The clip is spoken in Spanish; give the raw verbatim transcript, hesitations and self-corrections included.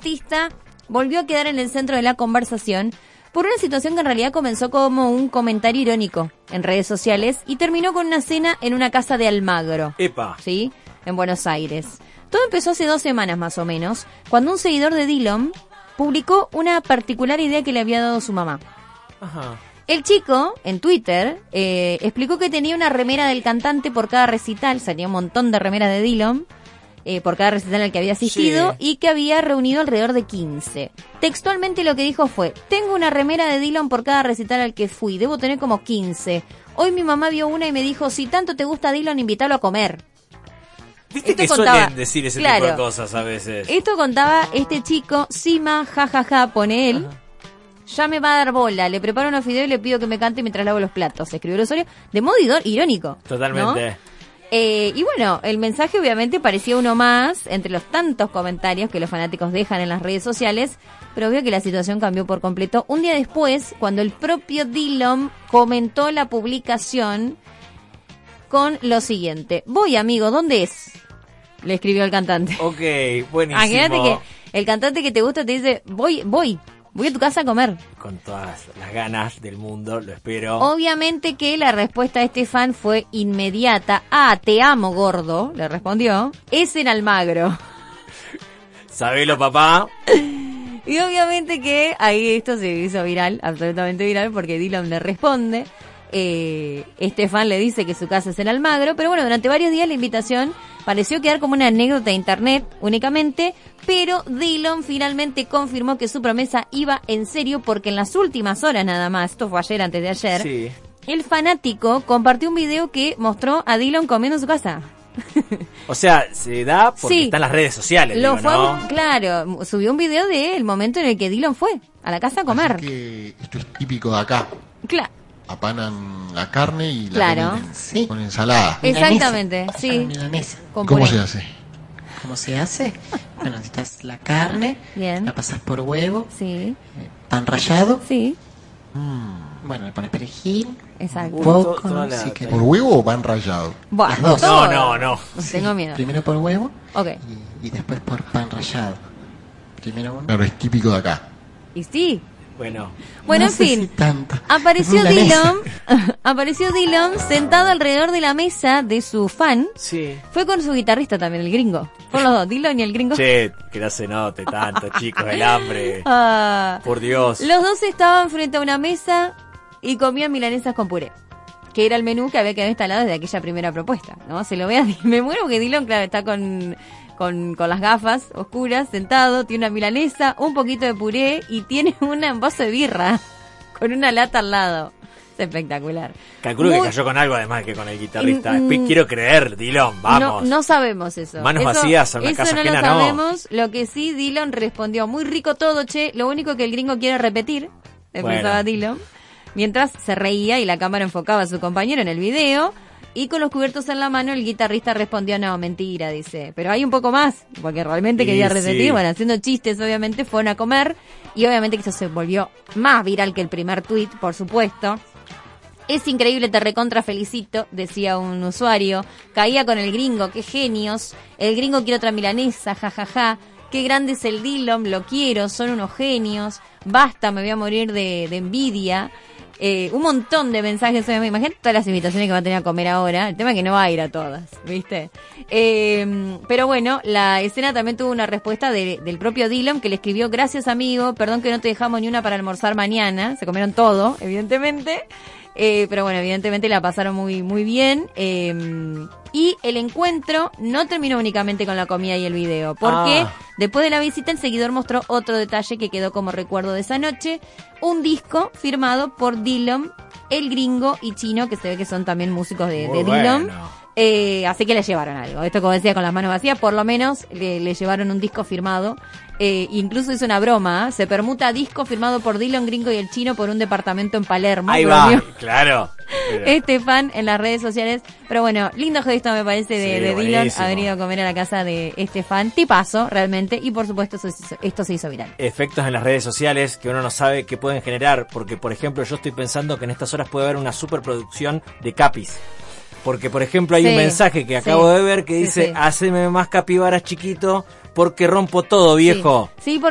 artista volvió a quedar en el centro de la conversación por una situación que en realidad comenzó como un comentario irónico en redes sociales y terminó con una cena en una casa de Almagro. Epa. ¿Sí? En Buenos Aires. Todo empezó hace dos semanas más o menos, cuando un seguidor de Dillom publicó una particular idea que le había dado su mamá. Ajá. El chico, en Twitter, eh, explicó que tenía una remera del cantante por cada recital, o sea, tenía un montón de remeras de Dillom, eh, por cada recital al que había asistido, sí. Y que había reunido alrededor de quince. Textualmente lo que dijo fue: tengo una remera de Dillom por cada recital al que fui, debo tener como quince. Hoy mi mamá vio una y me dijo, si tanto te gusta Dillom, invítalo a comer. Viste esto que contaba, suelen decir ese claro, tipo de cosas a veces. Esto contaba este chico, Sima, jajaja, ja, ja, pone él. Ajá. Ya me va a dar bola, le preparo unos fideos y le pido que me cante mientras lavo los platos. Escribió el usuario de modo irónico. Totalmente. ¿No? Eh, y bueno, el mensaje obviamente parecía uno más entre los tantos comentarios que los fanáticos dejan en las redes sociales, pero obvio que la situación cambió por completo un día después, cuando el propio Dillom comentó la publicación con lo siguiente: voy, amigo, ¿dónde es? Le escribió el cantante. Ok, buenísimo. Imagínate que el cantante que te gusta te dice, voy, voy. Voy a tu casa a comer. Con todas las ganas del mundo, lo espero. Obviamente que la respuesta de este fan fue inmediata. Ah, te amo, gordo, le respondió. Es en Almagro. Sabelo, papá. Y obviamente que ahí esto se hizo viral, absolutamente viral, porque Dillom le responde. Eh, este fan le dice que su casa es en Almagro, pero bueno, durante varios días la invitación pareció quedar como una anécdota de internet únicamente, pero Dillom finalmente confirmó que su promesa iba en serio, porque en las últimas horas nada más, esto fue ayer, antes de ayer, sí. El fanático compartió un video que mostró a Dillom comiendo en su casa. O sea, se da porque sí. Está en las redes sociales, Lo digo, fue, ¿no? Claro, subió un video del momento en el que Dillom fue a la casa a comer. Así que esto es típico de acá. Claro. Apanan la carne y la claro. combinan sí. con ensalada. Exactamente, milanesa. Sí. Milanesa. Con ¿Cómo puré. se hace? ¿Cómo se hace? Bueno, necesitas la carne, bien. La pasas por huevo, sí. eh, pan rallado, sí. Mm. Bueno, le pones perejil, exacto. Un poco, Toda ¿no? la- Si querés. ¿Por huevo o pan rallado? Buah, Las dos. todo. No, no, no. Sí, Tengo miedo. Primero por huevo Ok. y, y después por pan rallado. Primero uno. Claro, es típico de acá. Y sí. Bueno. Bueno, No en sé fin, si tanto. apareció Milanesa. Dillom, apareció Dillom sentado alrededor de la mesa de su fan. Sí. Fue con su guitarrista también, el gringo. Fueron los dos, Dillom y el gringo. Che, que no se note tanto, chicos, el hambre. Ah, Por Dios. los dos estaban frente a una mesa y comían milanesas con puré, que era el menú que había quedado instalado desde aquella primera propuesta, ¿no? Se lo vea, me muero porque Dillom, claro, está con, con, con las gafas oscuras, sentado, tiene una milanesa, un poquito de puré y tiene una, un vaso de birra con una lata al lado. Es espectacular. Calculo Muy- que cayó con algo además que con el guitarrista. Mm, mm. Quiero creer, Dillom, vamos. No, no sabemos eso. Manos Eso- vacías a una eso casa no ajena, lo no. sabemos. Lo que sí, Dillom respondió, muy rico todo, che. Lo único que el gringo quiere repetir, Bueno. pensaba Dillom. Mientras se reía y la cámara enfocaba a su compañero en el video. Y con los cubiertos en la mano, el guitarrista respondió, no, mentira, dice. Pero hay un poco más, porque realmente Y quería repetir. sí. Bueno, haciendo chistes, obviamente, fueron a comer. Y obviamente que eso se volvió más viral que el primer tuit, por supuesto. Es increíble, te recontra felicito, decía un usuario. Caía con el gringo, qué genios. El gringo quiere otra milanesa, jajaja. Ja, ja. Qué grande es el Dillom, lo quiero, son unos genios. Basta, me voy a morir de, de envidia. Eh, un montón de mensajes, imagínate todas las invitaciones que va a tener a comer ahora. El tema es que no va a ir a todas, ¿viste? Eh, pero bueno, la escena también tuvo una respuesta de, del propio Dillom, que le escribió, gracias amigo, perdón que no te dejamos ni una para almorzar mañana. Se comieron todo, evidentemente. Eh, pero bueno, evidentemente la pasaron muy muy bien. Eh, y el encuentro no terminó únicamente con la comida y el video, porque Ah. después de la visita el seguidor mostró otro detalle que quedó como recuerdo de esa noche: un disco firmado por Dillom, el gringo y Chino, que se ve que son también músicos de, Muy de Dillom. bueno. Eh, así que le llevaron algo. Esto, como decía, con las manos vacías, por lo menos le, le llevaron un disco firmado. Eh, incluso hizo una broma, ¿eh? Se permuta disco firmado por Dillom, gringo y el Chino por un departamento en Palermo. Ahí va, bromeó claro. Pero- este fan en las redes sociales. Pero bueno, lindo gesto me parece de, Sí, de Dillom buenísimo. haber ido a comer a la casa de este fan. Tipazo, realmente. Y por supuesto eso se hizo- esto se hizo viral. Efectos en las redes sociales que uno no sabe qué pueden generar, porque por ejemplo yo estoy pensando que en estas horas puede haber una superproducción de capis, porque por ejemplo hay Sí, un mensaje que acabo sí, de ver que sí, dice, sí. haceme más capibaras chiquito porque rompo todo, viejo. Sí, sí,